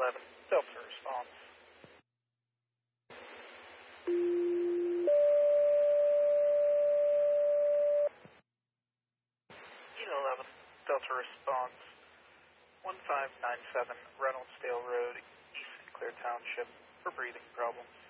11, Delta response. Unit 11, Delta response. 1597 Reynoldsdale Road, East St. Clair Township, for breathing problems.